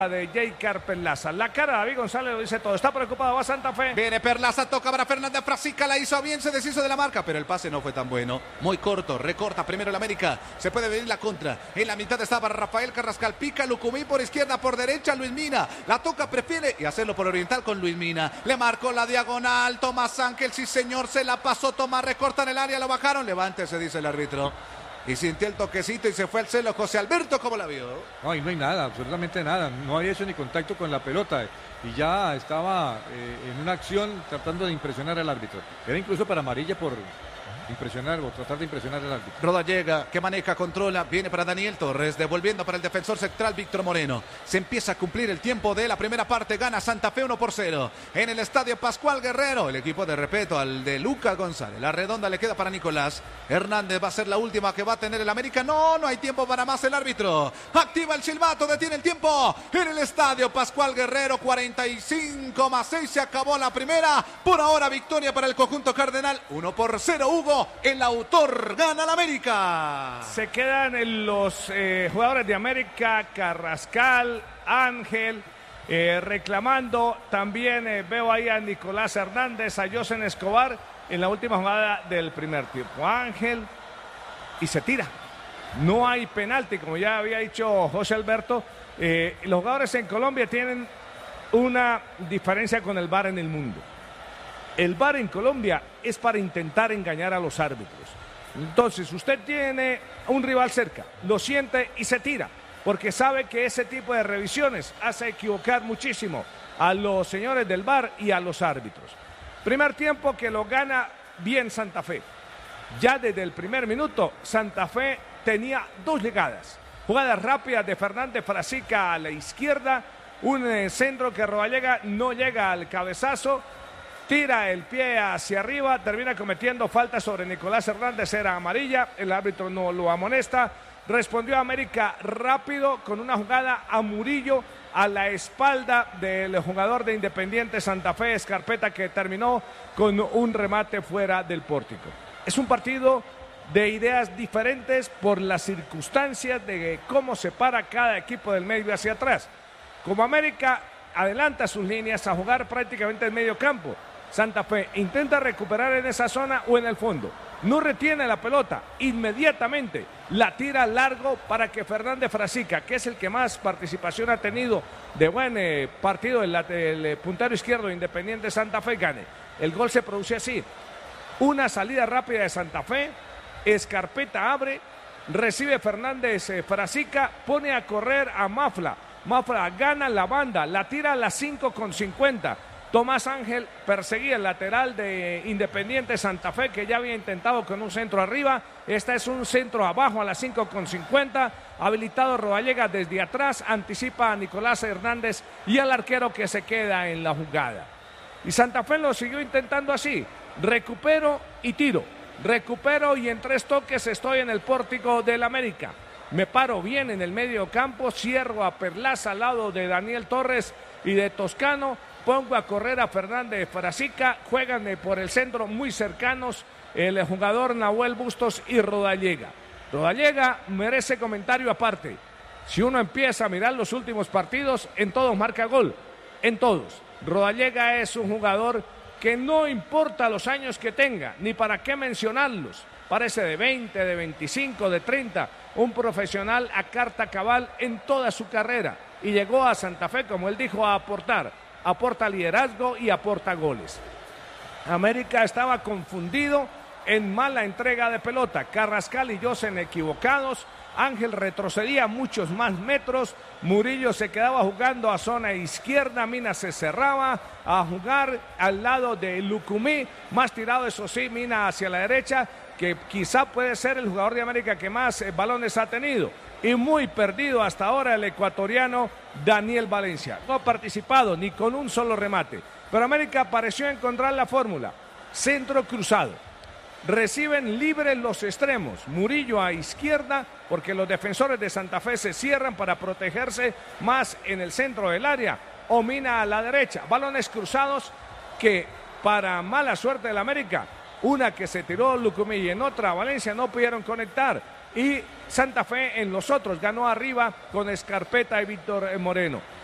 de Jeiker Perlaza. La cara de David González lo dice todo. Está preocupado, va Santa Fe. Viene Perlaza, toca para Fernández Frasica, la hizo bien, se deshizo de la marca, pero el pase no fue tan bueno. Muy corto, recorta primero el América. Se puede venir la contra. En la mitad estaba Rafael Carrascal, pica Lucumí por izquierda, por derecha Luis Mina. La toca, prefiere y hacerlo por Oriental con Luis Mina. Le marcó la diagonal, Tomás Ángel, sí señor, se la pasó, Tomás, recorta en el área, lo bajaron. Levántese, dice el árbitro. Y sintió el toquecito y se fue al celo. José Alberto, ¿cómo la vio? No, y no hay nada, absolutamente nada. No había hecho ni contacto con la pelota. Y ya estaba en una acción tratando de impresionar al árbitro. Era incluso para amarilla por impresionar o tratar de impresionar al árbitro. Rodallega, que maneja, controla, viene para Daniel Torres, devolviendo para el defensor central Víctor Moreno. Se empieza a cumplir el tiempo de la primera parte, gana Santa Fe 1-0. En el estadio Pascual Guerrero, el equipo de respeto al de Lucas González. La redonda le queda para Nicolás Hernández, va a ser la última que va a tener el América. No hay tiempo para más, el árbitro activa el silbato, detiene el tiempo en el estadio Pascual Guerrero. 45+6, se acabó la primera. Por ahora victoria para el conjunto cardenal, 1-0. Hugo, el autor, gana la América. Se quedan los jugadores de América, Carrascal, Ángel, reclamando. También veo ahí a Nicolás Hernández, a Josen Escobar en la última jugada del primer tiempo. Ángel, y se tira. No hay penalti, como ya había dicho José Alberto. Los jugadores en Colombia tienen una diferencia con el VAR en el mundo. El VAR en Colombia es para intentar engañar a los árbitros. Entonces, usted tiene un rival cerca, lo siente y se tira, porque sabe que ese tipo de revisiones hace equivocar muchísimo a los señores del VAR y a los árbitros. Primer tiempo que lo gana bien Santa Fe. Ya desde el primer minuto, Santa Fe tenía dos llegadas. Jugadas rápidas de Fernández Frasica a la izquierda, un centro que Rodallega no llega al cabezazo, tira el pie hacia arriba, termina cometiendo falta sobre Nicolás Hernández, era amarilla, el árbitro no lo amonesta. Respondió América rápido con una jugada a Murillo a la espalda del jugador de Independiente Santa Fe, Scarpetta, que terminó con un remate fuera del pórtico. Es un partido de ideas diferentes por las circunstancias de cómo se para cada equipo del medio hacia atrás. Como América adelanta sus líneas a jugar prácticamente en medio campo, Santa Fe intenta recuperar en esa zona o en el fondo. No retiene la pelota, inmediatamente la tira largo para que Fernández Frasica, que es el que más participación ha tenido de buen partido, el puntero izquierdo de Independiente Santa Fe, gane. El gol se produce así. Una salida rápida de Santa Fe, Scarpetta abre, recibe Fernández Frasica, pone a correr a Mafla. Mafla gana la banda, la tira a las 5:50. Tomás Ángel perseguía el lateral de Independiente Santa Fe, que ya había intentado con un centro arriba. Esta es un centro abajo a las 5:50. Habilitado Rodallega desde atrás, anticipa a Nicolás Hernández y al arquero que se queda en la jugada. Y Santa Fe lo siguió intentando así. Recupero y tiro. Recupero y en 3 toques estoy en el pórtico del América. Me paro bien en el medio campo, cierro a Perlaza al lado de Daniel Torres y de Toscano. Pongo a correr a Fernández Frasica, juegan por el centro muy cercanos el jugador Nahuel Bustos y Rodallega. Rodallega merece comentario aparte. Si uno empieza a mirar los últimos partidos, en todos marca gol, en todos. Rodallega es un jugador que no importa los años que tenga, ni para qué mencionarlos. Parece de 20, de 25, de 30, un profesional a carta cabal en toda su carrera. Y llegó a Santa Fe, como él dijo, a aportar. Aporta liderazgo y aporta goles. América estaba confundido en mala entrega de pelota. Carrascal y Josen equivocados. Ángel retrocedía muchos más metros. Murillo se quedaba jugando a zona izquierda. Mina se cerraba a jugar al lado de Lucumí. Más tirado, eso sí, Mina hacia la derecha, que quizá puede ser el jugador de América que más balones ha tenido. Y muy perdido hasta ahora el ecuatoriano Daniel Valencia. No ha participado ni con un solo remate. Pero América pareció encontrar la fórmula. Centro cruzado. Reciben libres los extremos. Murillo a izquierda, porque los defensores de Santa Fe se cierran para protegerse más en el centro del área. O Mina a la derecha. Balones cruzados que, para mala suerte del América, una que se tiró Lucumí y en otra Valencia, no pudieron conectar. Y Santa Fe en los otros ganó arriba con Scarpetta y Víctor Moreno.